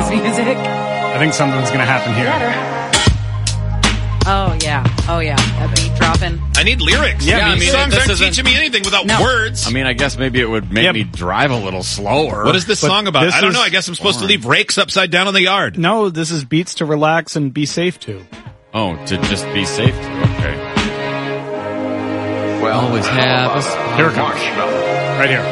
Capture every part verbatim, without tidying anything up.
music. I think something's going to happen here. Oh, yeah. Oh, yeah. That beat dropping. I need lyrics. Yeah, Yeah, I I mean, mean, songs this aren't isn't- teaching me anything without No. words. I mean, I guess maybe it would make Yep. me drive a little slower. What is this But song about? this I don't is know. I guess I'm supposed to leave rakes upside down in the yard. No, this is beats to relax and be safe to. Oh, to just be safe. Okay. Well, Always have a spot. Here it comes. Right here.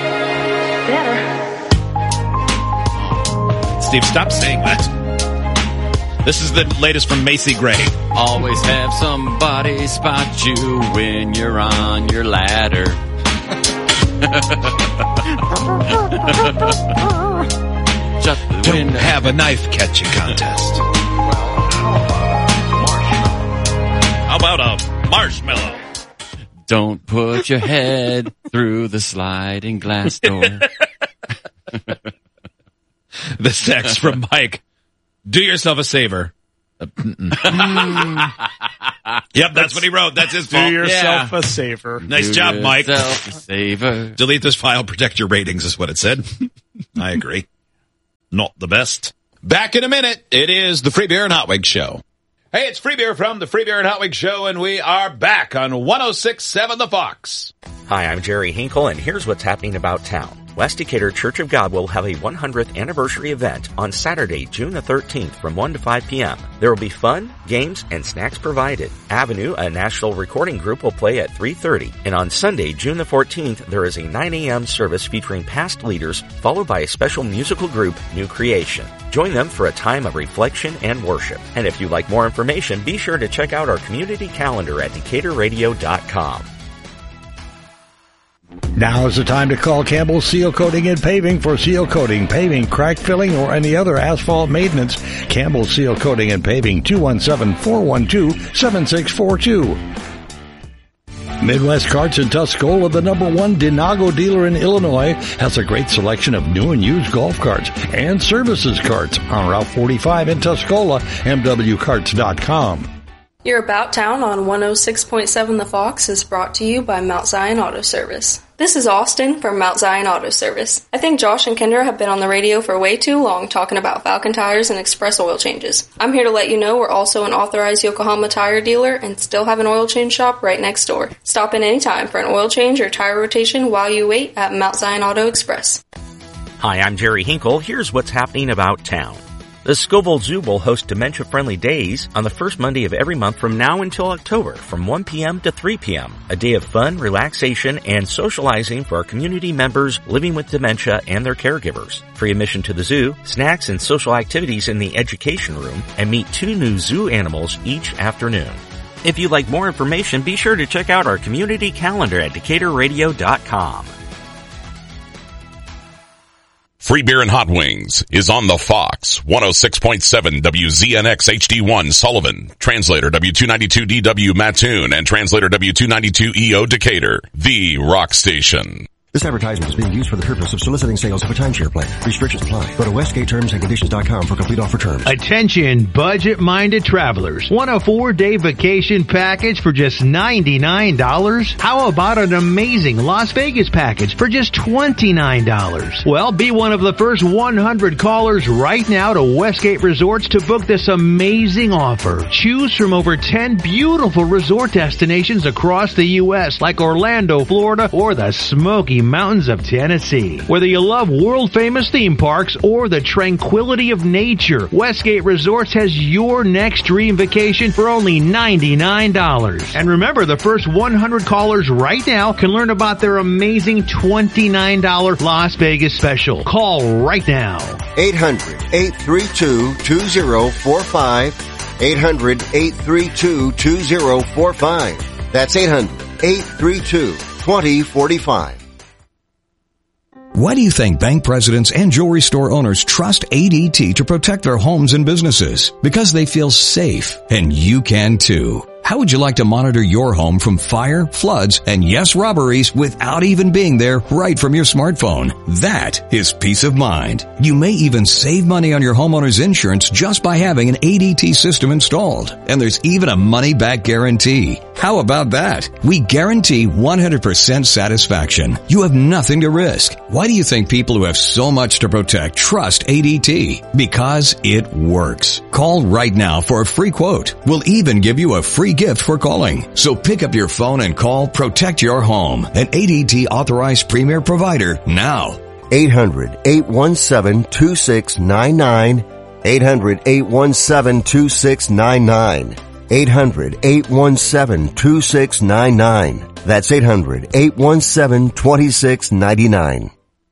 Steve, stop saying that. This is the latest from Macy Gray. Always have somebody spot you when you're on your ladder. Shut the Don't window. have a knife catching contest. How about a marshmallow? Don't put your head through the sliding glass door. This text from Mike. Do yourself a savor. Yep, that's what he wrote. That's his Do fault. yourself Yeah. a savor. Nice Do job, Mike. yourself a savor. Delete this file, protect your ratings is what it said. I agree. Not the best. Back in a minute. It is the Free Beer and Hot Wings Show. Hey, it's Free Beer from the Free Beer and Hot Wings Show, and we are back on one oh six point seven The Fox. Hi, I'm Jerry Hinkle, and here's what's happening about town. West Decatur Church of God will have a one hundredth anniversary event on Saturday, June the thirteenth from one to five p.m. There will be fun, games, and snacks provided. Avenue, a national recording group, will play at three thirty. And on Sunday, June the fourteenth, there is a nine a.m. service featuring past leaders, followed by a special musical group, New Creation. Join them for a time of reflection and worship. And if you'd like more information, be sure to check out our community calendar at decatur radio dot com. Now is the time to call Campbell Seal Coating and Paving for seal coating, paving, crack filling, or any other asphalt maintenance. Campbell Seal Coating and Paving, two one seven, four one two, seven six four two. Midwest Carts in Tuscola, the number one Denago dealer in Illinois, has a great selection of new and used golf carts and services carts on Route forty-five in Tuscola, m w carts dot com. Your About Town on one oh six point seven The Fox is brought to you by Mount Zion Auto Service. This is Austin from Mount Zion Auto Service. I think Josh and Kendra have been on the radio for way too long talking about Falcon tires and express oil changes. I'm here to let you know we're also an authorized Yokohama tire dealer and still have an oil change shop right next door. Stop in anytime for an oil change or tire rotation while you wait at Mount Zion Auto Express. Hi, I'm Jerry Hinkle. Here's what's happening about town. The Scoville Zoo will host dementia-friendly days on the first Monday of every month from now until October from one p.m. to three p.m. A day of fun, relaxation, and socializing for our community members living with dementia and their caregivers. Free admission to the zoo, snacks and social activities in the education room, and meet two new zoo animals each afternoon. If you'd like more information, be sure to check out our community calendar at decatur radio dot com. Free Beer and Hot Wings is on the Fox, one oh six point seven W Z N X H D one Sullivan, translator W two ninety-two D W Mattoon, and translator W two ninety-two E O Decatur, the rock station. This advertisement is being used for the purpose of soliciting sales of a timeshare plan. Restrictions apply. Go to westgate terms and conditions dot com for complete offer terms. Attention budget-minded travelers. Want a four-day vacation package for just ninety-nine dollars? How about an amazing Las Vegas package for just twenty-nine dollars? Well, be one of the first one hundred callers right now to Westgate Resorts to book this amazing offer. Choose from over ten beautiful resort destinations across the U S like Orlando, Florida, or the Smoky Mountains of Tennessee. Whether you love world-famous theme parks or the tranquility of nature, Westgate Resorts has your next dream vacation for only ninety-nine dollars. And remember, the first one hundred callers right now can learn about their amazing twenty-nine dollars Las Vegas special. Call right now. eight hundred, eight three two, two oh four five. eight hundred, eight three two, two oh four five. That's eight hundred, eight three two, two oh four five. Why do you think bank presidents and jewelry store owners trust A D T to protect their homes and businesses? Because they feel safe, and you can too. How would you like to monitor your home from fire, floods, and yes, robberies without even being there right from your smartphone? That is peace of mind. You may even save money on your homeowner's insurance just by having an A D T system installed. And there's even a money-back guarantee. How about that? We guarantee one hundred percent satisfaction. You have nothing to risk. Why do you think people who have so much to protect trust A D T? Because it works. Call right now for a free quote. We'll even give you a free gift for calling. So pick up your phone and call Protect Your Home, an A D T authorized premier provider now. eight hundred, eight one seven, two six nine nine. eight hundred, eight one seven, two six nine nine. eight hundred, eight one seven, two six nine nine. That's eight hundred, eight one seven, two six nine nine.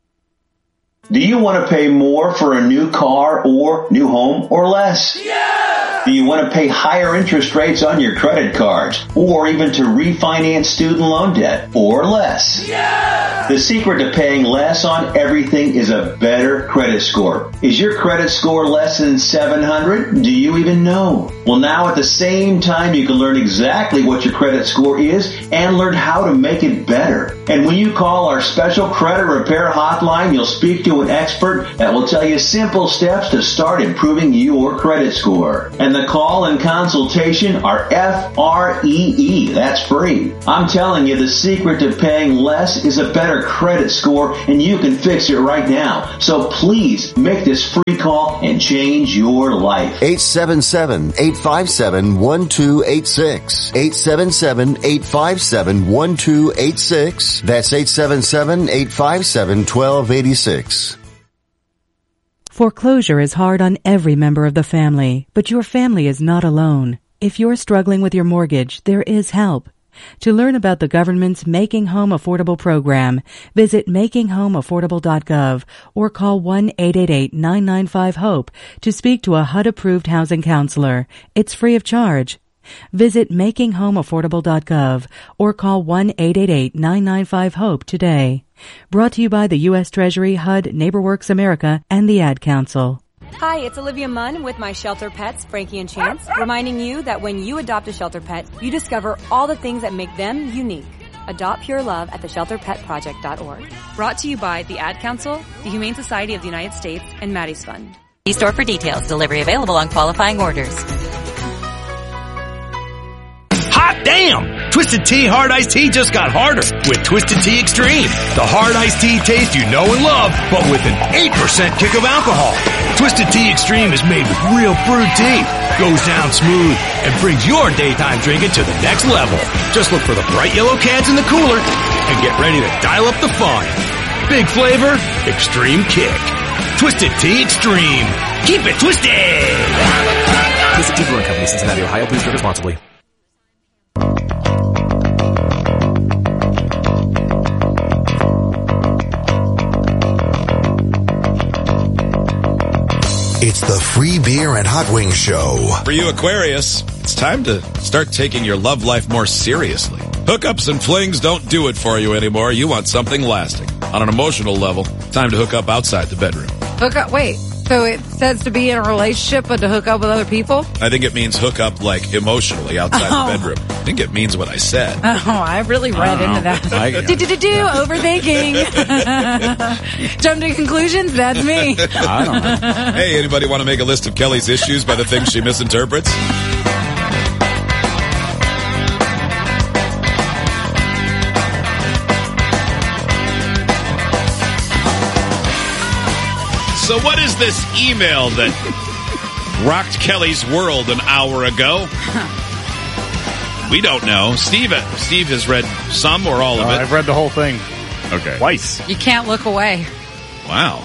Do you want to pay more for a new car or new home or less? Yeah! Do you want to pay higher interest rates on your credit cards or even to refinance student loan debt or less? Yeah! The secret to paying less on everything is a better credit score. Is your credit score less than seven hundred? Do you even know? Well, now at the same time, you can learn exactly what your credit score is and learn how to make it better. And when you call our special credit repair hotline, you'll speak to an expert that will tell you simple steps to start improving your credit score. And the call and consultation are F R E E. That's free. I'm telling you, the secret to paying less is a better credit score, and you can fix it right now. So please make this free call and change your life. eight seven seven, eight five seven, one two eight six. eight seven seven, eight five seven, one two eight six. That's eight seven seven, eight five seven, one two eight six. Foreclosure is hard on every member of the family, but your family is not alone. If you're struggling with your mortgage, there is help. To learn about the government's Making Home Affordable program, visit making home affordable dot gov or call one eight eight eight, nine nine five, HOPE to speak to a H U D-approved housing counselor. It's free of charge. Visit making home affordable dot gov or call one eight eight eight, nine nine five, HOPE today. Brought to you by the U S Treasury, H U D, NeighborWorks America, and the Ad Council. Hi, it's Olivia Munn with my shelter pets, Frankie and Chance, reminding you that when you adopt a shelter pet, you discover all the things that make them unique. Adopt pure love at the shelter pet project dot org. Brought to you by the Ad Council, the Humane Society of the United States, and Maddie's Fund. E-store for details. Delivery available on qualifying orders. Hot damn! Twisted Tea Hard Iced Tea just got harder with Twisted Tea Extreme. The hard iced tea taste you know and love, but with an eight percent kick of alcohol. Twisted Tea Extreme is made with real brewed tea, goes down smooth, and brings your daytime drinking to the next level. Just look for the bright yellow cans in the cooler and get ready to dial up the fun. Big flavor, extreme kick. Twisted Tea Extreme. Keep it twisted! Twisted Tea Brewing Company, Cincinnati, Ohio. Please drink responsibly. It's the Free Beer and Hot Wings Show. For you Aquarius, it's time to start taking your love life more seriously. Hookups and flings don't do it for you anymore. You want something lasting. On an emotional level, time to hook up outside the bedroom. Hook up, wait. So it says to be in a relationship, but to hook up with other people? I think it means hook up, like, emotionally outside Oh. the bedroom. I think it means what I said. Oh, I really read into that. I- Do-do-do-do, overthinking. Jump to conclusions? That's me. I don't know. Hey, anybody want to make a list of Kelly's issues by the things she misinterprets? So what is this email that rocked Kelly's world an hour ago? We don't know. Steve, Steve has read some or all of Uh, it. I've read the whole thing. Okay. Twice. You can't look away. Wow.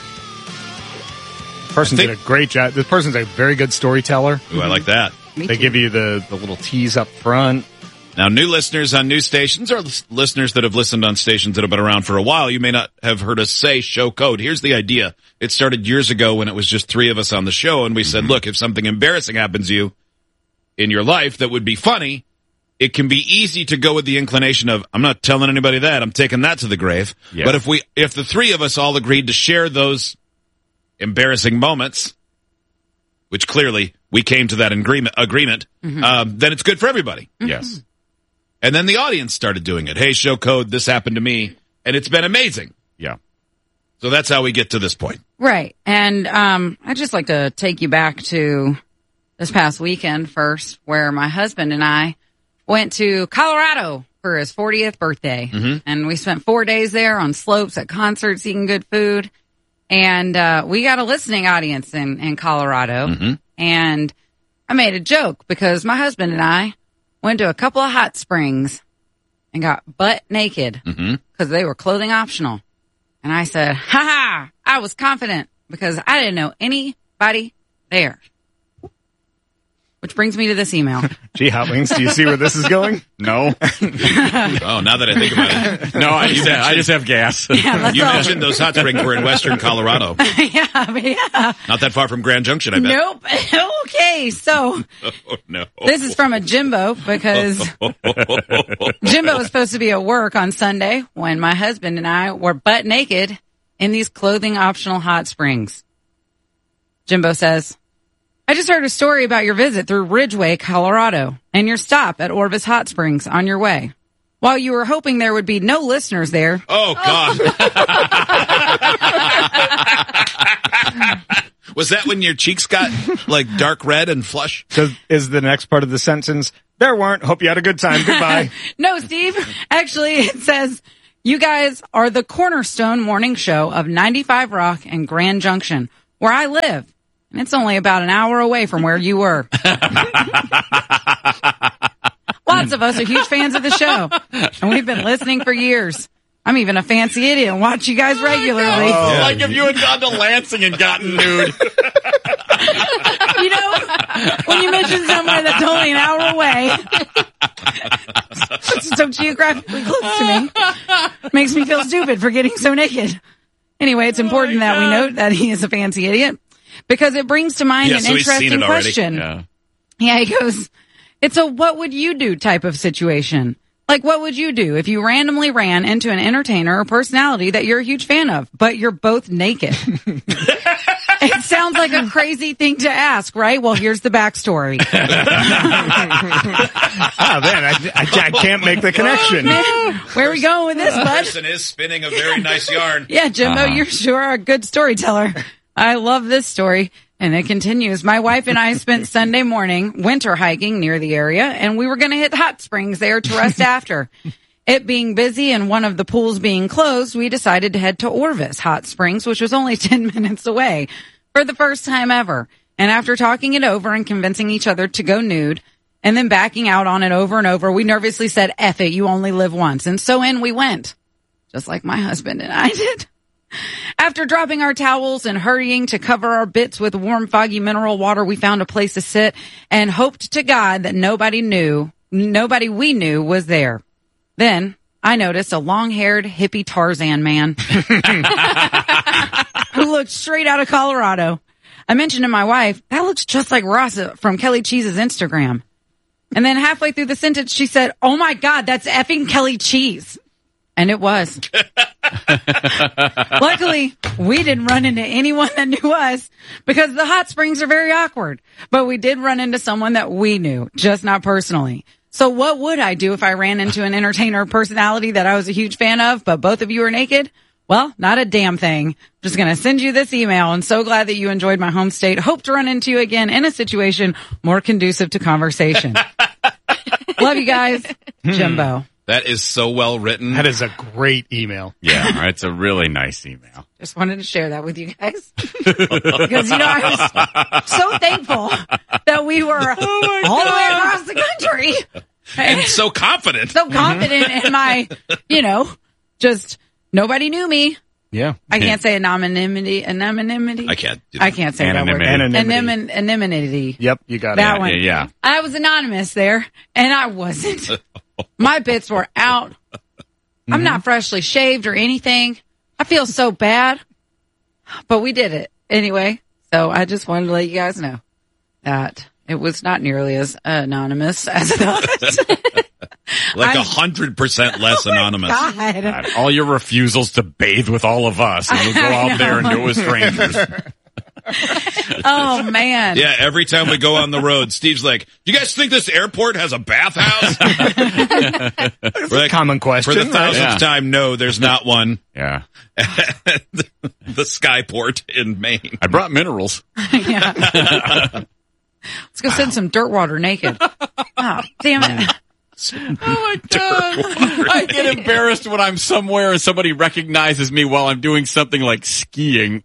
Person did a great job. This person's a very good storyteller. Ooh, I like that. Me They too. give you the, the little tease up front. Now, new listeners on new stations or lis- listeners that have listened on stations that have been around for a while, you may not have heard us say show code. Here's the idea. It started years ago when it was just three of us on the show, and we said, look, if something embarrassing happens to you in your life that would be funny, it can be easy to go with the inclination of, I'm not telling anybody that, I'm taking that to the grave. Yeah. But if we, if the three of us all agreed to share those embarrassing moments, which clearly we came to that agreement, agreement Mhm. um, then it's good for everybody. Mhm. Yes. And then the audience started doing it. Hey, show code, this happened to me. And it's been amazing. Yeah. So that's how we get to this point. Right. And um, I'd just like to take you back to this past weekend first, where my husband and I went to Colorado for his fortieth birthday. Mhm. And we spent four days there on slopes, at concerts, eating good food. And uh, we got a listening audience in, in Colorado. Mm-hmm. And I made a joke because my husband and I went to a couple of hot springs and got butt naked because Mm-hmm. they were clothing optional. And I said, ha ha, I was confident because I didn't know anybody there. Which brings me to this email. Gee, Hot Wings, do you see where this is going? No. Oh, now that I think about it. No, I just, have, I just have gas. Yeah, that's You all. mentioned those hot springs were in western Colorado. yeah, but yeah. Not that far from Grand Junction, I bet. Nope. Okay, so Oh, no. this is from a Jimbo because Jimbo was supposed to be at work on Sunday when my husband and I were butt naked in these clothing optional hot springs. Jimbo says, I just heard a story about your visit through Ridgeway, Colorado, and your stop at Orvis Hot Springs on your way. While you were hoping there would be no listeners there. Oh, God. Was that when your cheeks got, like, dark red and flush? So is the next part of the sentence, there weren't, hope you had a good time, goodbye. No, Steve. Actually, it says, you guys are the cornerstone morning show of ninety-five Rock and Grand Junction, where I live. And it's only about an hour away from where you were. Lots of us are huge fans of the show, and we've been listening for years. I'm even a fancy idiot and watch you guys regularly. Oh, like if you had gone to Lansing and gotten nude. You know, when you mention somewhere that's only an hour away, so geographically close to me, makes me feel stupid for getting so naked. Anyway, it's important that we note that he is a fancy idiot because it brings to mind Yeah, an so he's seen interesting it already. question. Yeah. Yeah, he goes, it's a what would you do type of situation. Like, what would you do if you randomly ran into an entertainer or personality that you're a huge fan of, but you're both naked? It sounds like a crazy thing to ask, right? Well, here's the backstory. Ah, man, I, I, I can't make the connection. Man, where are we going with this, The bud? person is spinning a very nice yarn. Yeah, Jimbo, Uh-huh. you're sure a good storyteller. I love this story. And it continues. My wife and I spent Sunday morning winter hiking near the area, and we were going to hit hot springs there to rest after. It being busy and one of the pools being closed, we decided to head to Orvis Hot Springs, which was only ten minutes away, for the first time ever. And after talking it over and convincing each other to go nude, and then backing out on it over and over, we nervously said, F it, you only live once. And so in we went, just like my husband and I did. After dropping our towels and hurrying to cover our bits with warm, foggy mineral water, we found a place to sit and hoped to God that nobody knew, nobody we knew was there. Then I noticed a long-haired hippie Tarzan man who looked straight out of Colorado. I mentioned to my wife, that looks just like Ross from Kelly Cheese's Instagram. And then halfway through the sentence, she said, oh my God, that's effing Kelly Cheese. And it was. Luckily, we didn't run into anyone that knew us because the hot springs are very awkward. But we did run into someone that we knew, just not personally. So what would I do if I ran into an entertainer or personality that I was a huge fan of, but both of you are naked? Well, not a damn thing. I'm just going to send you this email and so glad that you enjoyed my home state. Hope to run into you again in a situation more conducive to conversation. Love you guys. Jimbo. That is so well written. That is a great email. Yeah, it's a really nice email. Just wanted to share that with you guys. Because, you know, I was so thankful that we were Oh all the way across the country. And so confident. So confident in my, you know, just nobody knew me. Yeah. I can't say anonymity. Anonymity. I can't. Do I can't say Anonymity. that word. Anonymity. Anim- anonymity. Yep, you got That it. one. Yeah, yeah. I was anonymous there, and I wasn't. My bits were out. I'm not freshly shaved or anything. I feel so bad, but we did it anyway. So I just wanted to let you guys know that it was not nearly as anonymous as I thought. Like a I'm- hundred percent less anonymous. God. God, all your refusals to bathe with all of us, and we'll go I out there and do it with know. strangers. Oh, man. Yeah, every time we go on the road, Steve's like, "Do you guys think this airport has a bathhouse?" We're like, common question. For the thousandth right? Yeah. time, no, there's not one. Yeah. the, the Skyport in Maine. I brought minerals. Yeah. Let's go send some dirt water naked. Oh, damn it. Oh my God. I get embarrassed when I'm somewhere and somebody recognizes me while I'm doing something like skiing.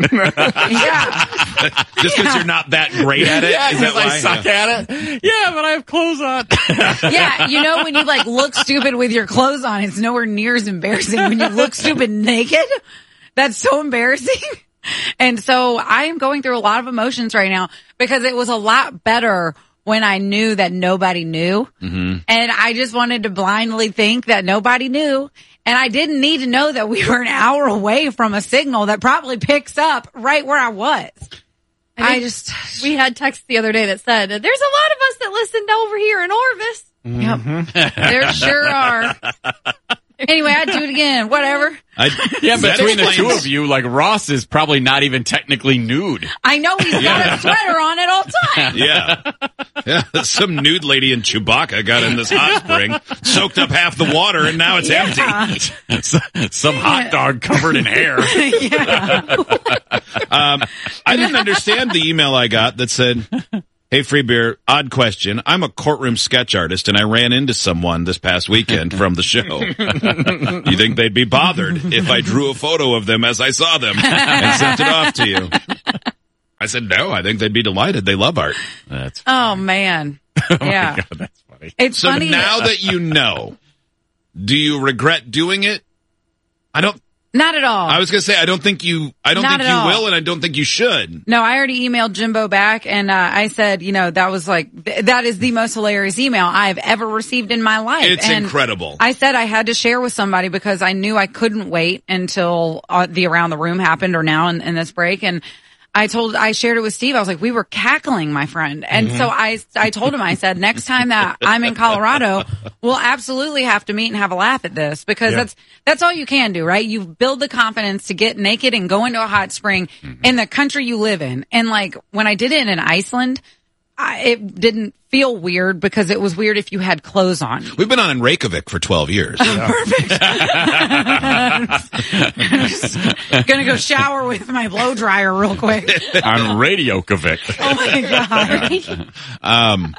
Yeah. Just because you're not that great at it? Yeah, Is that because I why? suck Yeah. at it. Yeah, but I have clothes on. Yeah, you know when you like look stupid with your clothes on, it's nowhere near as embarrassing when you look stupid naked. That's so embarrassing. And so I am going through a lot of emotions right now because it was a lot better when I knew that nobody knew. Mm-hmm. And I just wanted to blindly think that nobody knew. And I didn't need to know that we were an hour away from a signal that probably picks up right where I was. I, I just, we had text the other day that said, there's a lot of us that listened over here in Orvis. Yep. There sure are. Anyway, I'd do it again. Whatever. I, Yeah, that between the explains- two of you, like Ross is probably not even technically nude. I know he's got Yeah. a sweater on at all times. Yeah. Yeah. Some nude lady in Chewbacca got in this hot spring, soaked up half the water, and now it's Yeah. empty. Some hot dog covered in hair. Yeah. Um, I didn't understand the email I got that said, "Hey, Free Beer, odd question. I'm a courtroom sketch artist, and I ran into someone this past weekend from the show. You think they'd be bothered if I drew a photo of them as I saw them and sent it off to you?" I said, "No, I think they'd be delighted. They love art." That's Oh, man. oh Yeah. my God, that's funny. It's So funny. now that you know, do you regret doing it? I don't. Not at all. I was going to say, I don't think you, I don't Not think at you all. will, and I don't think you should. No, I already emailed Jimbo back and, uh, I said, you know, that was like, th- that is the most hilarious email I've ever received in my life. It's And incredible. I said I had to share with somebody because I knew I couldn't wait until uh, the Around the Room happened or now in, in this break. And I told, I shared it with Steve. I was like, we were cackling, my friend. And Mm-hmm. so I, I told him, I said, next time that I'm in Colorado, we'll absolutely have to meet and have a laugh at this because Yeah. that's, that's all you can do, right? You build the confidence to get naked and go into a hot spring Mm-hmm. in the country you live in. And like when I did it in Iceland, I, it didn't feel weird because it was weird if you had clothes on. We've been on in Reykjavik for twelve years. Perfect. Gonna go shower with my blow dryer real quick. On Radiokovic. Oh my god. Um,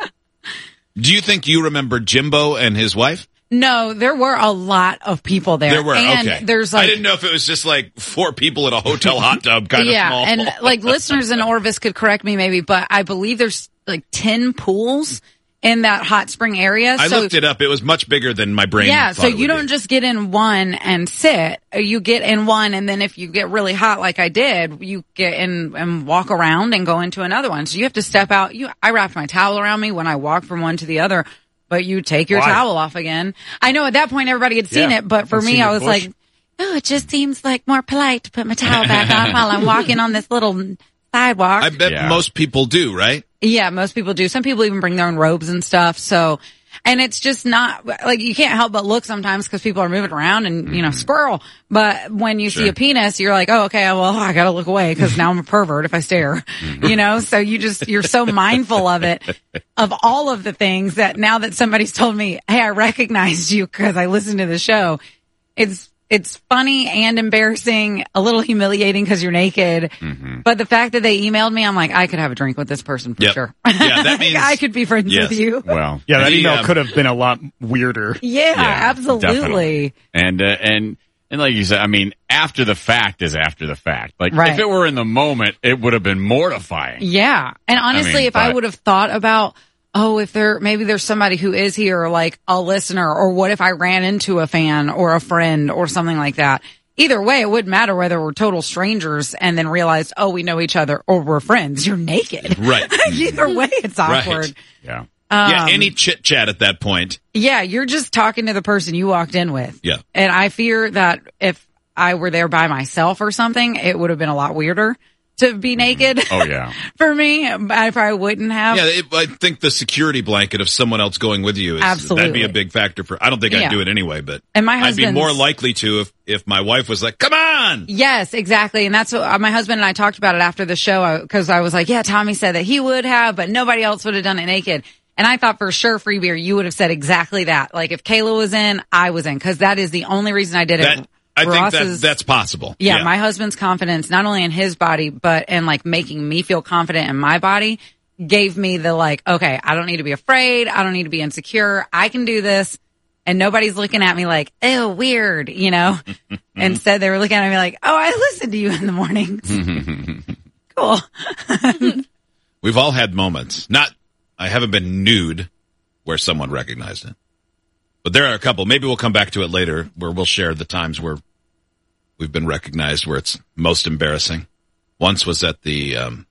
do you think you remember Jimbo and his wife? No, there were a lot of people there. There were, and okay. There's I like, didn't know if it was just like four people at a hotel hot tub kind yeah, of small. and like listeners in Orvis could correct me maybe, but I believe there's like ten pools in that hot spring area. I so, looked it up. It was much bigger than my brain yeah, thought so it you would don't be. just get in one and sit. You get in one, and then if you get really hot like I did, you get in and walk around and go into another one. So you have to step out. You, I wrapped my towel around me when I walked from one to the other, but you take your Why? towel off again. I know at that point everybody had seen Yeah, it, but for I've me, seen I the was bush. like, oh, it just seems like more polite to put my towel back on while I'm walking on this little sidewalk. I bet Yeah. most people do, right? Yeah, most people do. Some people even bring their own robes and stuff. So, and it's just not like you can't help but look sometimes because people are moving around and, you know, squirrel. But when you see Sure. a penis, you're like, oh, okay, well, I got to look away because now I'm a pervert if I stare, you know? So you just, you're so mindful of it, of all of the things that now that somebody's told me, hey, I recognized you because I listened to the show. It's, it's funny and embarrassing, a little humiliating because you're naked. Mm-hmm. But the fact that they emailed me, I'm like, I could have a drink with this person for Yep. sure. Yeah, that means I could be friends yes. with you. Well, Yeah, that The, email um, could have been a lot weirder. Yeah, Yeah, absolutely. definitely. And, uh, and, and like you said, I mean, after the fact is after the fact. Like, Right. if it were in the moment, it would have been mortifying. Yeah. And honestly, I mean, if I but- would have thought about, oh, if there, maybe there's somebody who is here, like a listener, or what if I ran into a fan or a friend or something like that? Either way, it wouldn't matter whether we're total strangers and then realized, oh, we know each other or we're friends. You're naked. Right. Either way, it's awkward. Right. Yeah. yeah, Um, any chit chat at that point. Yeah, you're just talking to the person you walked in with. Yeah. And I fear that if I were there by myself or something, it would have been a lot weirder. to be naked. Oh, yeah. For me, I probably wouldn't have. Yeah, it, I think the security blanket of someone else going with you is Absolutely. that'd be a big factor for. I don't think Yeah. I'd do it anyway, but And my I'd be husband's- more likely to if if my wife was like, "Come on." Yes, exactly. And that's what uh, my husband and I talked about it after the show because I was like, yeah, Tommy said that he would have, but nobody else would have done it naked. And I thought for sure, Free Beer, you would have said exactly that. Like if Kayla was in, I was in because that is the only reason I did it. That, I think that Ross's- that's possible. Yeah, my husband's confidence, not only in his body, but in like making me feel confident in my body, gave me the like, okay, I don't need to be afraid. I don't need to be insecure. I can do this. And nobody's looking at me like, ew, weird, you know? Instead, they were looking at me like, oh, I listen to you in the mornings. Cool. We've all had moments. Not, I haven't been nude where someone recognized it. But there are a couple. Maybe we'll come back to it later where we'll share the times where we've been recognized where it's most embarrassing. Once was at the, um,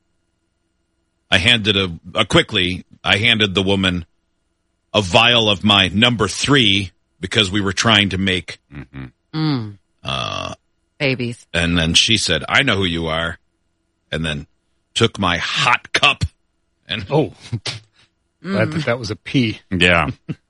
I handed a, a quickly, I handed the woman a vial of my number three because we were trying to make, mm-hmm. Mm. uh, babies. And then she said, I know who you are. And then took my hot cup and, oh, glad that that was a P. Yeah.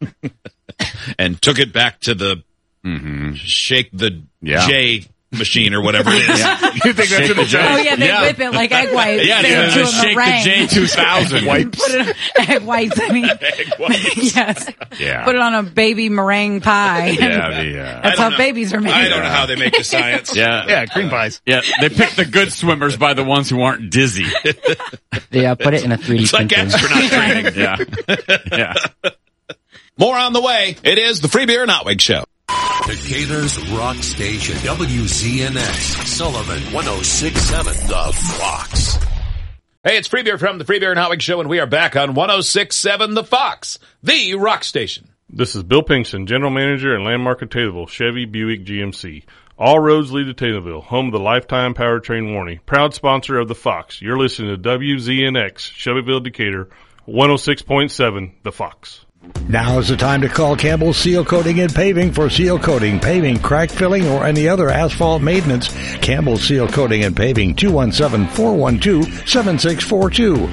and took it back to the mm-hmm. shake the Yeah. J machine or whatever it is. Yeah. You think that's in the J? Oh, yeah, they Yeah. whip it like egg whites. Yeah, They yeah, do they a shake meringue. the J two thousand. Wipes. Put it on egg whites, I mean. Egg whites. Yes. Yeah. Put it on a baby meringue pie. Yeah, the, uh, That's I how don't know. babies are made. I don't know how they make the science. yeah. Yeah, cream pies. Yeah, they pick the good swimmers by the ones who aren't dizzy. Yeah, put it in a three D It's like printer. astronaut training. Yeah. Yeah. More on the way. It is the Free Beer and Hot Wings Show. Decatur's Rock Station, W Z N X, Sullivan, one oh six point seven, The Fox. Hey, it's Free Beer from the Free Beer and Hot Wings Show, and we are back on one oh six point seven The Fox, the rock station. This is Bill Pinkston, General Manager and Landmark at Taylorville, Chevy Buick G M C. All roads lead to Taylorville, home of the Lifetime Powertrain Warranty. Proud sponsor of The Fox. You're listening to W Z N X, Shelbyville, Decatur, one oh six point seven The Fox. Now is the time to call Campbell Seal Coating and Paving for seal coating, paving, crack filling, or any other asphalt maintenance. Campbell Seal Coating and Paving, two one seven, four one two, seven six four two.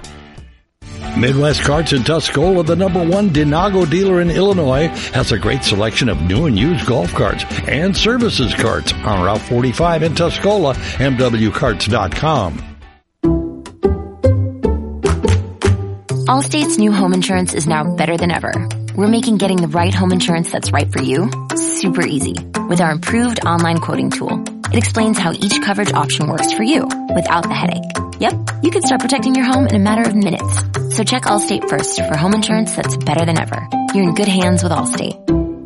Midwest Carts in Tuscola, the number one Dinago dealer in Illinois, has a great selection of new and used golf carts and services carts on Route forty-five in Tuscola, M W carts dot com. Allstate's new home insurance is now better than ever. We're making getting the right home insurance that's right for you super easy with our improved online quoting tool. It explains how each coverage option works for you without the headache. Yep, you can start protecting your home in a matter of minutes. So check Allstate first for home insurance that's better than ever. You're in good hands with Allstate.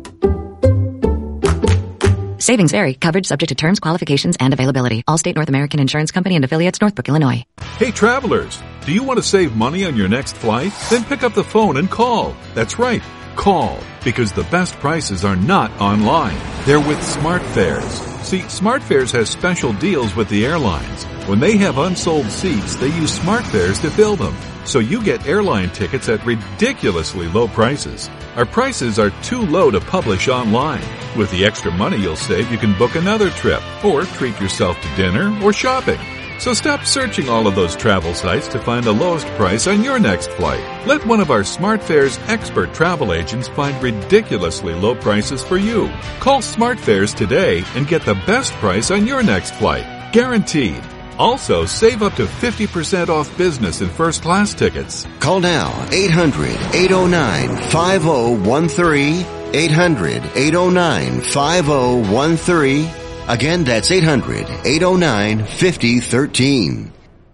Savings vary. Coverage subject to terms, qualifications, and availability. Allstate North American Insurance Company and affiliates, Northbrook, Illinois. Hey travelers, do you want to save money on your next flight? Then pick up the phone and call. That's right, call, because the best prices are not online. They're with SmartFares. See, SmartFares has special deals with the airlines. When they have unsold seats, they use SmartFares to fill them. So you get airline tickets at ridiculously low prices. Our prices are too low to publish online. With the extra money you'll save, you can book another trip or treat yourself to dinner or shopping. So stop searching all of those travel sites to find the lowest price on your next flight. Let one of our SmartFares expert travel agents find ridiculously low prices for you. Call SmartFares today and get the best price on your next flight. Guaranteed. Also, save up to fifty percent off business and first class tickets. Call now, eight hundred, eight oh nine, five oh one three, eight hundred, eight oh nine, five oh one three. Again, that's eight hundred, eight oh nine, five oh one three.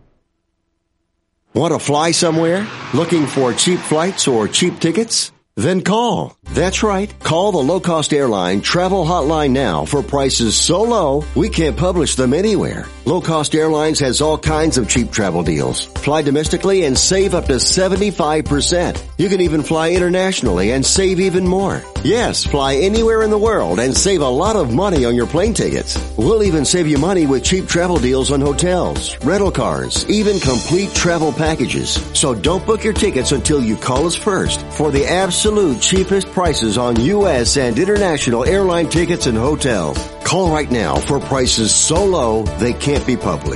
Want to fly somewhere? Looking for cheap flights or cheap tickets? Then call. That's right. Call the low-cost airline travel hotline now for prices so low we can't publish them anywhere. Low Cost Airlines has all kinds of cheap travel deals. Fly domestically and save up to seventy-five percent. You can even fly internationally and save even more. Yes, fly anywhere in the world and save a lot of money on your plane tickets. We'll even save you money with cheap travel deals on hotels, rental cars, even complete travel packages. So don't book your tickets until you call us first for the absolute cheapest prices on U S and international airline tickets and hotels. Call right now for prices so low they can't be published.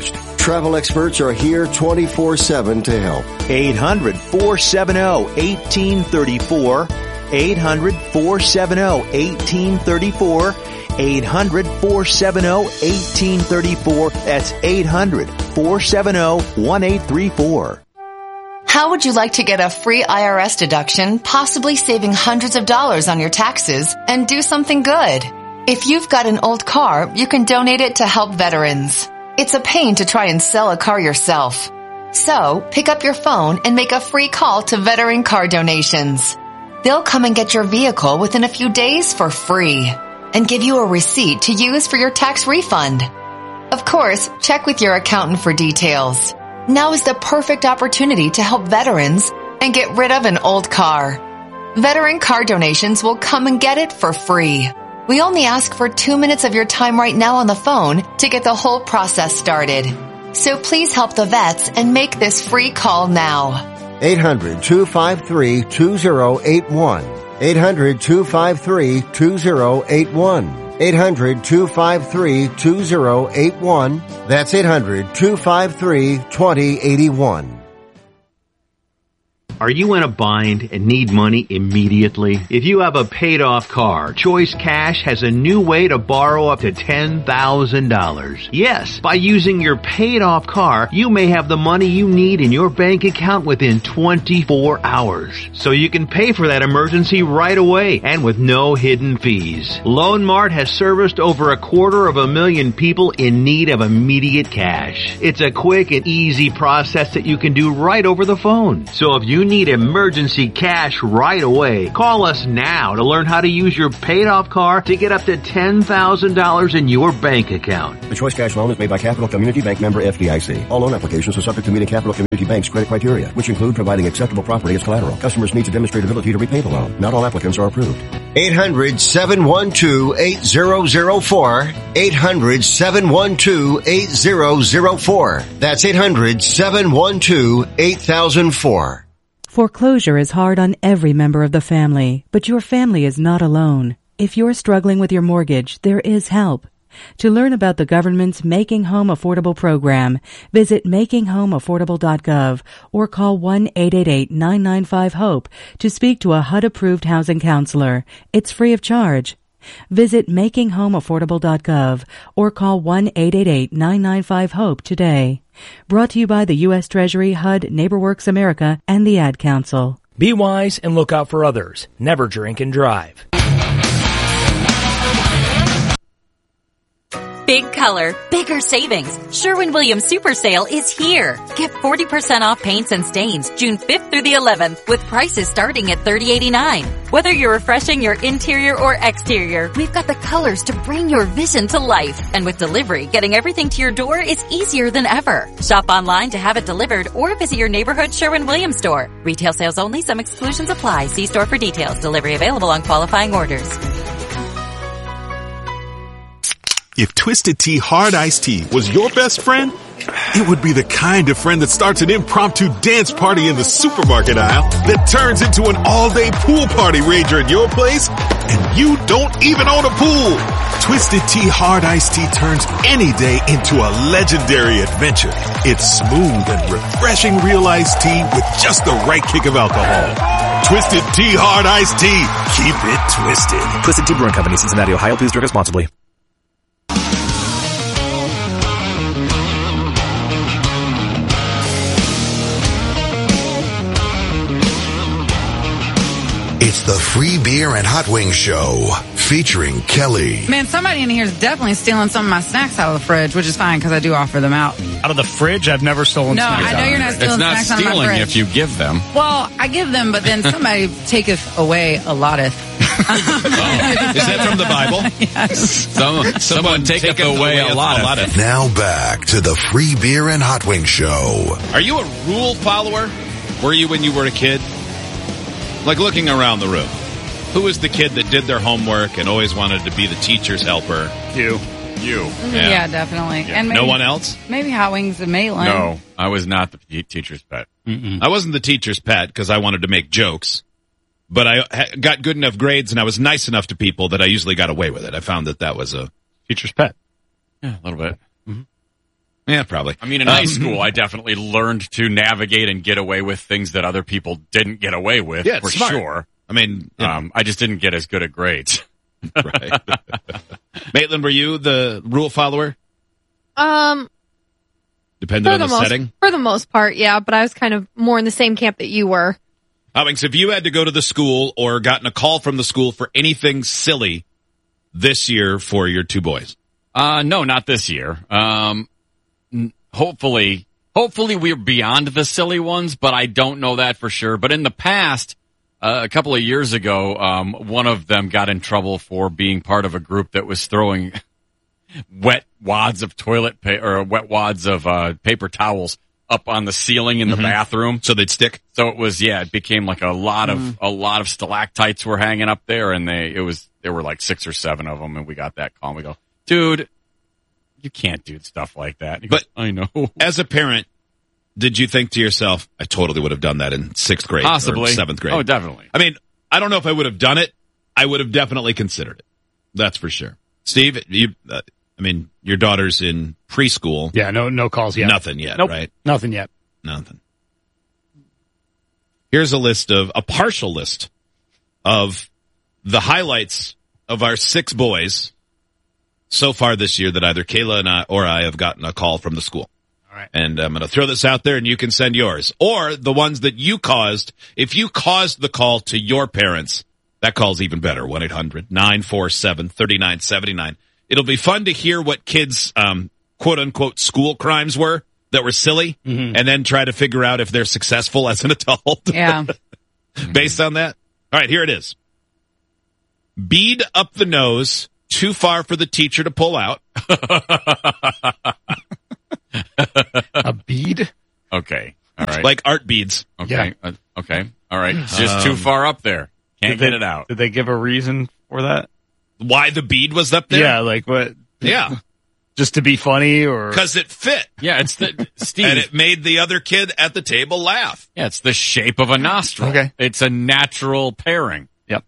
travel experts are here twenty-four seven to help. eight hundred, four seven zero, one eight three four. eight hundred, four seven zero, one eight three four. eight hundred, four seven zero, one eight three four. That's eight hundred, four seven zero, one eight three four. How would you like to get a free I R S deduction, possibly saving hundreds of dollars on your taxes, and do something good? If you've got an old car, you can donate it to help veterans. It's a pain to try and sell a car yourself. So, pick up your phone and make a free call to Veteran Car Donations. They'll come and get your vehicle within a few days for free and give you a receipt to use for your tax refund. Of course, check with your accountant for details. Now is the perfect opportunity to help veterans and get rid of an old car. Veteran Car Donations will come and get it for free. We only ask for two minutes of your time right now on the phone to get the whole process started. So please help the vets and make this free call now. eight hundred, two five three, two zero eight one. eight hundred, two five three, two zero eight one. eight hundred, two five three, two zero eight one. That's eight hundred, two five three, two zero eight one. Are you in a bind and need money immediately? If you have a paid-off car, Choice Cash has a new way to borrow up to ten thousand dollars. Yes, by using your paid-off car, you may have the money you need in your bank account within twenty-four hours. So you can pay for that emergency right away and with no hidden fees. Loan Mart has serviced over a quarter of a million people in need of immediate cash. It's a quick and easy process that you can do right over the phone. So if you need emergency cash right away, call us now to learn how to use your paid-off car to get up to ten thousand dollars in your bank account. The Choice Cash loan is made by Capital Community Bank, member F D I C. All loan applications are subject to meeting Capital Community Bank's credit criteria, which include providing acceptable property as collateral. Customers need to demonstrate ability to repay the loan. Not all applicants are approved. eight hundred, seven one two, eight zero zero four. eight hundred, seven one two, eight zero zero four. That's eight hundred, seven one two, eight thousand four. Foreclosure is hard on every member of the family, but your family is not alone. If you're struggling with your mortgage, there is help. To learn about the government's Making Home Affordable program, visit making home affordable dot gov or call one eight eight eight, nine nine five, HOPE to speak to a H U D-approved housing counselor. It's free of charge. Visit making home affordable dot gov or call one eight eight eight, nine nine five, HOPE today. Brought to you by the U S Treasury, H U D, NeighborWorks America, and the Ad Council. Be wise and look out for others. Never drink and drive. Big color, bigger savings. Sherwin-Williams Super Sale is here. Get forty percent off paints and stains June fifth through the eleventh with prices starting at thirty eighty-nine. Whether you're refreshing your interior or exterior, we've got the colors to bring your vision to life. And with delivery, getting everything to your door is easier than ever. Shop online to have it delivered or visit your neighborhood Sherwin-Williams store. Retail sales only. Some exclusions apply. See store for details. Delivery available on qualifying orders. If Twisted Tea Hard Iced Tea was your best friend, it would be the kind of friend that starts an impromptu dance party in the supermarket aisle that turns into an all-day pool party rager at your place, and you don't even own a pool. Twisted Tea Hard Iced Tea turns any day into a legendary adventure. It's smooth and refreshing real iced tea with just the right kick of alcohol. Twisted Tea Hard Iced Tea. Keep it twisted. Twisted Tea Brewing Company, Cincinnati, Ohio. Please drink responsibly. It's the Free Beer and Hot Wings Show, featuring Kelly. Man, somebody in here is definitely stealing some of my snacks out of the fridge, which is fine because I do offer them out. Out of the fridge? I've never stolen No, snacks I know out you're of not the stealing It's not snacks out of my stealing fridge. if you give them. Well, I give them, but then somebody taketh away a lotteth. Oh, is that from the Bible? Yes. Some, someone taketh away a lot of it. Now back to the Free Beer and Hot Wings Show. Are you a rule follower? Were you when you were a kid? Like looking around the room. Who was the kid that did their homework and always wanted to be the teacher's helper? You. You. Yeah, yeah definitely. Yeah. And maybe, No one else? Maybe Hot Wings and Maitland. No, I was not the teacher's pet. Mm-mm. I wasn't the teacher's pet because I wanted to make jokes. But I ha- got good enough grades and I was nice enough to people that I usually got away with it. I found that that was a teacher's pet. Yeah, a little bit. Mm-hmm. Yeah, probably. I mean, in Um, high school, I definitely learned to navigate and get away with things that other people didn't get away with, Yeah, for it's smart. sure. I mean, you know. Um, I just didn't get as good at grades. Right. Maitland, were you the rule follower? Um, Depending for on the, the most, setting? for the most part, yeah, but I was kind of more in the same camp that you were. Alex, if you had to go to the school or gotten a call from the school for anything silly this year for your two boys? Uh, no, not this year. Um, n- hopefully, hopefully we're beyond the silly ones, but I don't know that for sure. But in the past, uh, a couple of years ago, um, one of them got in trouble for being part of a group that was throwing wet wads of toilet paper or wet wads of, uh, paper towels up on the ceiling in the Mhm. bathroom. So they'd stick? So it was, yeah, it became like a lot of, Mm. a lot of stalactites were hanging up there, and they, it was, there were like six or seven of them, and we got that call, and we go, dude, you can't do stuff like that. He goes, But I know. As a parent, did you think to yourself, I totally would have done that in sixth grade Possibly. or seventh grade? Oh, definitely. I mean, I don't know if I would have done it. I would have definitely considered it. That's for sure. Steve, you, uh, I mean, your daughter's in preschool. Yeah, no, no calls yet. Nothing yet, Nope, right? Nothing yet. Nothing. Here's a list of, a partial list of the highlights of our six boys so far this year that either Kayla and I or I have gotten a call from the school. All right. And I'm going to throw this out there and you can send yours. Or the ones that you caused. If you caused the call to your parents, that call's even better. one eight hundred nine four seven three nine seven nine. It'll be fun to hear what kids, um, quote unquote school crimes were that were silly Mm-hmm. and then try to figure out if they're successful as an adult. Yeah. Based on that. All right, here it is. Bead up the nose too far for the teacher to pull out. A bead? Okay. All right. Like art beads. Okay. Uh, okay. All right. It's just too Um, far up there. Can't Did get they- it out. Did they give a reason for that? Why the bead was up there? Yeah, like what? Yeah. Just to be funny or? Because it fit. Yeah, it's the, Steve. And it made the other kid at the table laugh. Yeah, it's the shape of a nostril. Okay. It's a natural pairing. Yep.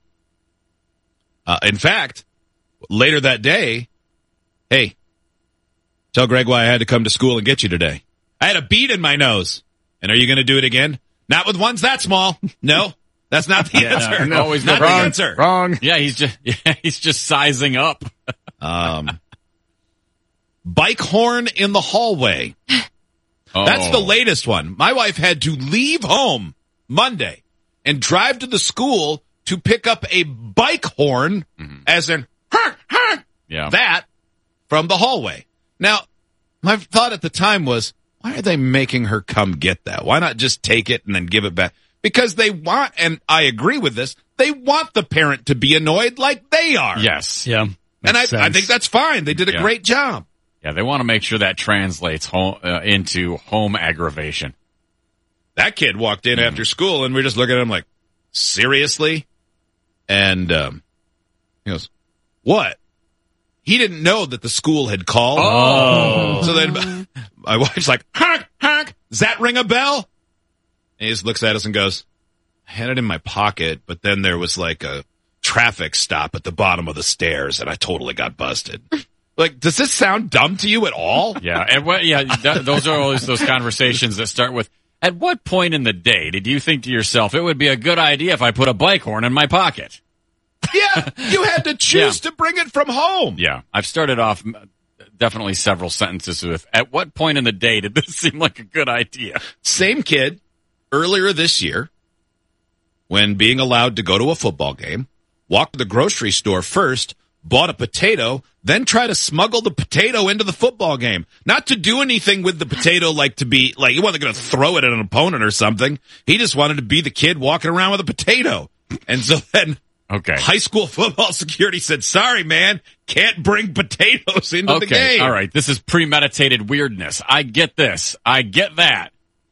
Uh, in fact, later that day, hey, tell Greg why I had to come to school and get you today. I had a bead in my nose. And are you going to do it again? Not with ones that small. No, that's not the Yeah, answer. no, always not wrong. the answer. Wrong. Yeah, he's just, yeah, he's just sizing up. Um, bike horn in the hallway. Oh. That's the latest one. My wife had to leave home Monday and drive to the school to pick up a bike horn, Mm-hmm. as in, honk, honk, Yeah. that from the hallway. Now, my thought at the time was, why are they making her come get that? Why not just take it and then give it back? Because they want, and I agree with this, they want the parent to be annoyed like they are. Yes. Yeah. And I, Makes I sense. think that's fine. They did a Yeah. great job. Yeah, they want to make sure that translates home, uh, into home aggravation. That kid walked in after school and we're just looking at him like, seriously? And um, he goes, what? He didn't know that the school had called. Oh. So then my wife's like, honk, honk, does that ring a bell? And he just looks at us and goes, I had it in my pocket, but then there was like a traffic stop at the bottom of the stairs and I totally got busted. Like, does this sound dumb to you at all? Yeah, and what, yeah, that, those are always those conversations that start with, at what point in the day did you think to yourself, it would be a good idea if I put a bike horn in my pocket? Yeah, you had to choose Yeah. to bring it from home. Yeah, I've started off definitely several sentences with, at what point in the day did this seem like a good idea? Same kid earlier this year, when being allowed to go to a football game, walked to the grocery store first, bought a potato, then try to smuggle the potato into the football game. Not to do anything with the potato, like to be, like, he wasn't going to throw it at an opponent or something. He just wanted to be the kid walking around with a potato. And so then Okay. high school football security said, sorry, man, can't bring potatoes into the Okay, game. all right. This is premeditated weirdness. I get this. I get that.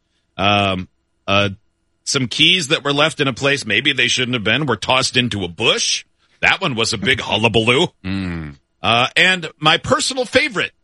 Um, uh, some keys that were left in a place maybe they shouldn't have been were tossed into a bush. That one was a big hullabaloo. Mm. Uh, and my personal favorite,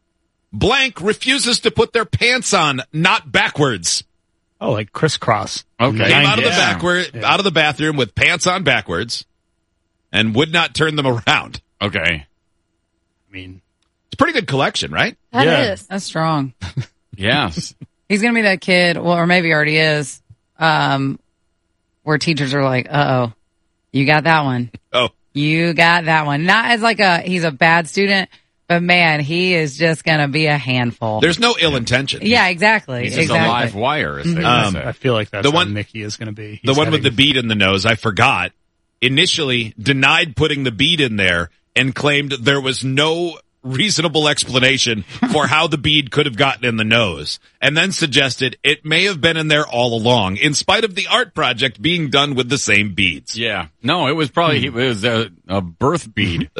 blank refuses to put their pants on, not backwards. Oh, like crisscross. Okay. Came out of the Yeah. backward, Yeah. out of the bathroom with pants on backwards, and would not turn them around. Okay. I mean, pretty good collection, right? That yeah. is. That's strong. Yes. He's going to be that kid, well, or maybe already is, um, where teachers are like, uh-oh, you got that one. Oh. You got that one. Not as like a, he's a bad student, but man, he is just going to be a handful. There's no ill intention. Yeah, exactly. He's just exactly. a live wire, as they Um, would say. I feel like that's The the one- one Mickey is going to be. The He's one with the heading- bead in the nose, I forgot, initially denied putting the bead in there and claimed there was no reasonable explanation for how the bead could have gotten in the nose, and then suggested it may have been in there all along, in spite of the art project being done with the same beads. Yeah. No, it was probably, it was a, a birth bead.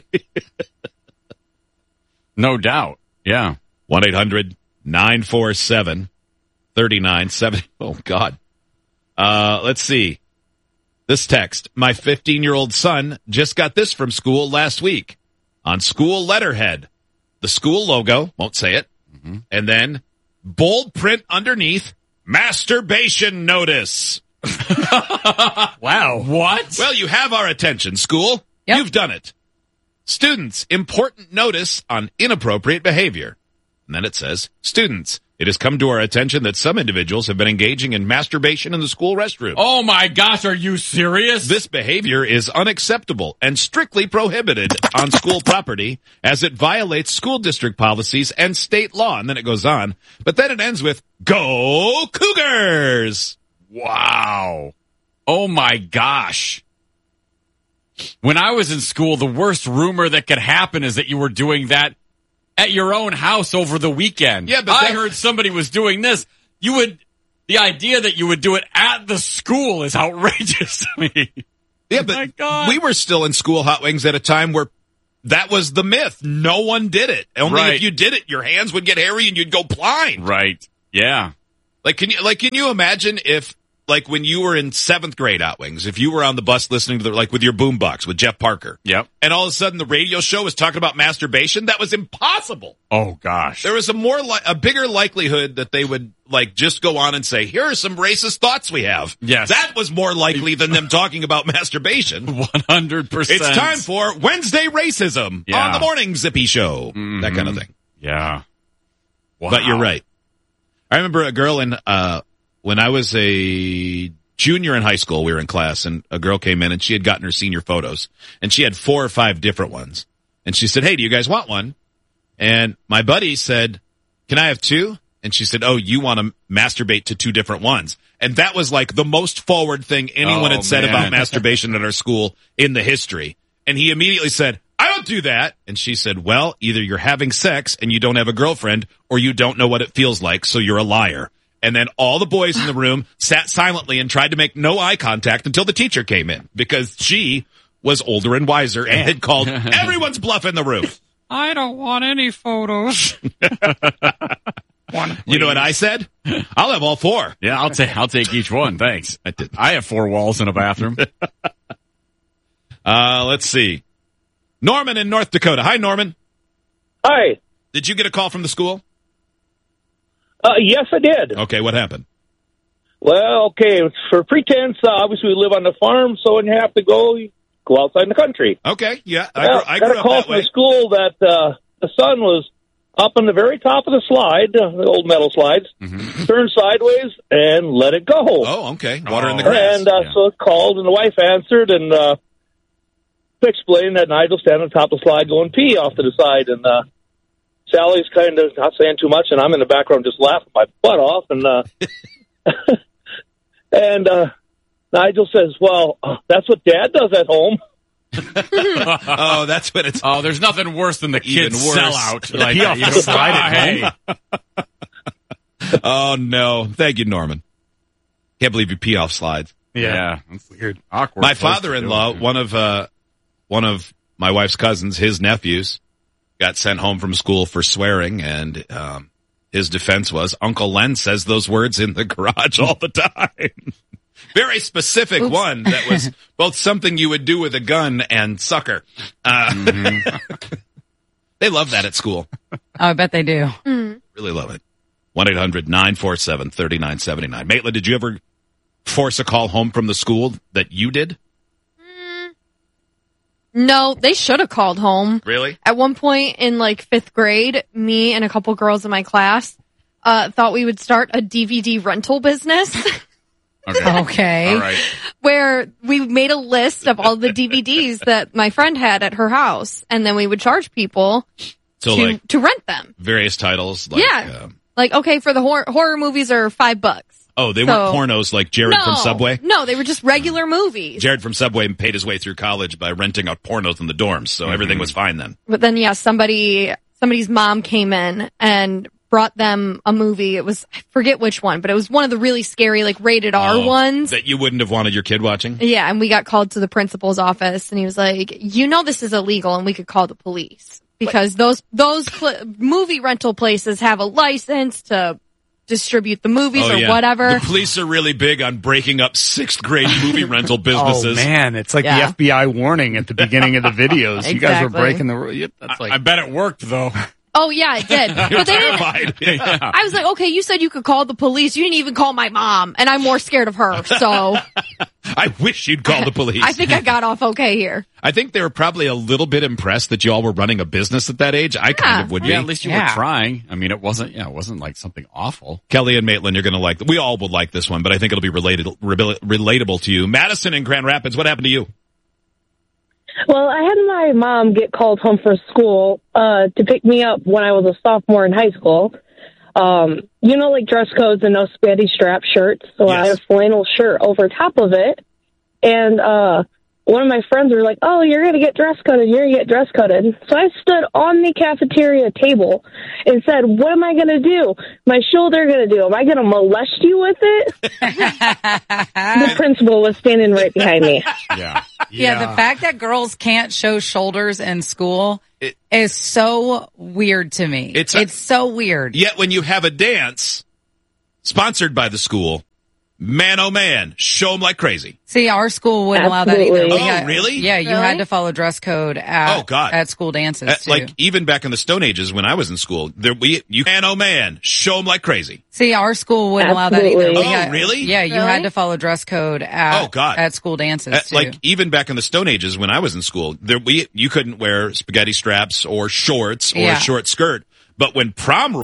No doubt. Yeah. one eight hundred nine four seven three nine seven zero. Oh, God. Uh, let's see. This text. My fifteen-year-old son just got this from school last week. On school letterhead. The school logo, won't say it. Mm-hmm. And then bold print underneath, masturbation notice. Wow. What? Well, you have our attention, school. Yep. You've done it. Students, important notice on inappropriate behavior. And then it says, students, it has come to our attention that some individuals have been engaging in masturbation in the school restroom. Oh my gosh, are you serious? This behavior is unacceptable and strictly prohibited on school property as it violates school district policies and state law. And then it goes on. But then it ends with, go Cougars! Wow. Oh my gosh. When I was in school, the worst rumor that could happen is that you were doing that at your own house over the weekend. Yeah, but I that- heard somebody was doing this. You would, the idea that you would do it at the school is outrageous to me. Yeah, Oh but my God. we were still in school hot wings at a time where that was the myth. No one did it. Only Right. if you did it, your hands would get hairy and you'd go blind. Right. Yeah. Like, can you, like, can you imagine if, like, when you were in seventh grade Hot Wings, if you were on the bus listening to the, like, with your boombox with Jeff Parker. Yep. And all of a sudden the radio show was talking about masturbation? That was impossible. Oh gosh. There was a more, li- a bigger likelihood that they would, like, just go on and say, here are some racist thoughts we have. Yes. That was more likely than them talking about masturbation. one hundred percent. It's time for Wednesday Racism Yeah. on the Morning Zippy Show. Mhm. That kind of thing. Yeah. Wow. But you're right. I remember a girl in, uh, when I was a junior in high school, we were in class, and a girl came in, and she had gotten her senior photos, and she had four or five different ones. And she said, hey, do you guys want one? And my buddy said, can I have two? And she said, oh, you want to masturbate to two different ones. And that was like the most forward thing anyone Oh, had said man. about masturbation at our school in the history. And he immediately said, I don't do that. And she said, well, either you're having sex and you don't have a girlfriend, or you don't know what it feels like, so you're a liar. And then all the boys in the room sat silently and tried to make no eye contact until the teacher came in, because she was older and wiser and had called everyone's bluff in the room. I don't want any photos. One, you know what I said? I'll have all four. Yeah, I'll take I'll take each one. Thanks. I did. I have four walls in a bathroom. Uh, let's see. Norman in North Dakota. Hi, Norman. Hi. Did you get a call from the school? Uh, yes, I did. Okay, what happened? Well, okay, for pretense, uh, obviously we live on the farm, so when you have to go, you go outside in the country. Okay, yeah, I, Well, grew, I got grew a up call that from way. the school that uh, the son was up on the very top of the slide, uh, the old metal slides, turned sideways and let it go. Oh, okay. Water in the grass. And uh, Yeah. so it called, and the wife answered, and uh, explained that Nigel's standing on top of the slide going pee off to the side, and uh, Sally's kind of not saying too much, and I'm in the background just laughing my butt off, and uh, and uh, Nigel says, well, uh, that's what Dad does at home. Oh, that's what it's. Oh, there's nothing worse than the Even kids worse. sellout. The Like pee that. off You the know, slide ah, at hey. Oh, no. Thank you, Norman. Can't believe you pee off slides. Yeah, that's weird. Awkward. My place to do father-in-law, it. one of uh, one of my wife's cousins, his nephews, got sent home from school for swearing, and um, his defense was, Uncle Len says those words in the garage all the time. Very specific Oops. one that was both something you would do with a gun and sucker. Uh, Mm-hmm. They love that at school. Oh, I bet they do. Really love it. one eight hundred nine four seven three nine seven nine. Maitland, did you ever force a call home from the school that you did? No, they should have called home. Really? At one point in like fifth grade, me and a couple girls in my class uh thought we would start a D V D rental business. Okay. Okay. All right. Where we made a list of all the D V Ds that my friend had at her house, and then we would charge people So, to, like, to rent them. various titles. Like, yeah. um, Like, okay, for the horror, horror movies are five bucks. oh, they So- weren't pornos like Jared no, from Subway? No, they were just regular movies. Jared from Subway paid his way through college by renting out pornos in the dorms, so everything was fine then. But then, yeah, somebody, somebody's mom came in and brought them a movie. It was, I forget which one, but it was one of the really scary, like, rated R Oh, ones. that you wouldn't have wanted your kid watching? Yeah, and we got called to the principal's office, and he was like, you know this is illegal, and we could call the police. Because those, those pl- movie rental places have a license to distribute the movies Oh, or yeah. whatever. The police are really big on breaking up sixth grade movie rental businesses. Oh man, it's like Yeah. the F B I warning at the beginning of the videos. You guys were Exactly. breaking the rule. That's like I bet it worked though. Oh, yeah, it did. You're But they didn't, terrified. Yeah. I was like, okay, you said you could call the police. You didn't even call my mom, and I'm more scared of her, so I wish you'd call the police. I think I got off okay here. I think they were probably a little bit impressed that you all were running a business at that age. I kind of would be. Yeah, at least you Yeah. were trying. I mean, it wasn't. Yeah, it wasn't like something awful. Kelly and Maitland, you're going to like, we all will like this one, but I think it'll be related, rebil- relatable to you. Madison in Grand Rapids, what happened to you? Well, I had my mom get called home from school uh, to pick me up when I was a sophomore in high school. Um, you know, like dress codes and no spaghetti strap shirts. So I had a flannel shirt over top of it. And uh, one of my friends were like, oh, you're going to get dress coded. You're going to get dress coded. So I stood on the cafeteria table and said, what am I going to do? My shoulder going to do? Am I going to molest you with it? The principal was standing right behind me. Yeah. Yeah, the fact that girls can't show shoulders in school It- is so weird to me. It's It's, a- so weird. Yet when you have a dance sponsored by the school, man, oh man, show them like crazy. See, our school wouldn't allow that either. Absolutely. We Oh, really? Yeah, you Really? had to follow dress code at, Oh, God. at school dances, Uh, too. like even back in the Stone Ages when I was in school, there we you man, oh man, show them like crazy. See, our school wouldn't allow that either. Absolutely. We Oh, had- really? Yeah, you Really? had to follow dress code at, Oh, God. at school dances, Uh, too. like even back in the Stone Ages when I was in school, there we you couldn't wear spaghetti straps or shorts or Yeah. a short skirt. But when prom